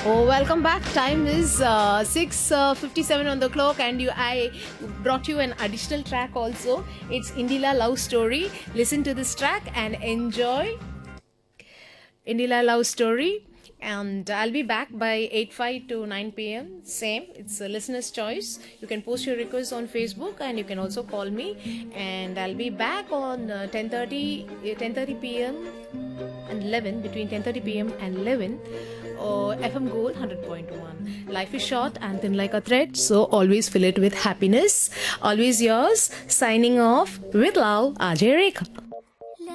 Oh, welcome back. Time is 6:57 on the clock, and I brought you an additional track also. It's Indila Love Story. Listen to this track and enjoy Indila Love Story. And I'll be back by 8:05 to 9 p.m. Same, it's a listener's choice. You can post your requests on Facebook, and you can also call me. And I'll be back on 10:30 p.m. and 11, between 10:30 p.m. and 11. FM Gold 100.1. Life is short and thin like a thread, so always fill it with happiness. Always yours. Signing off with love, Ajay Rekha.